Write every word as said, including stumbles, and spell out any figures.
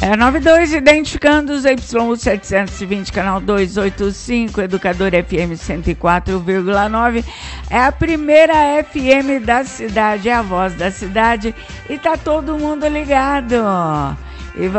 É nove dois, identificando os Y U setecentos e vinte, canal duzentos e oitenta e cinco, Educador F M cento e quatro vírgula nove. É a primeira F M da cidade, é a voz da cidade e tá todo mundo ligado. E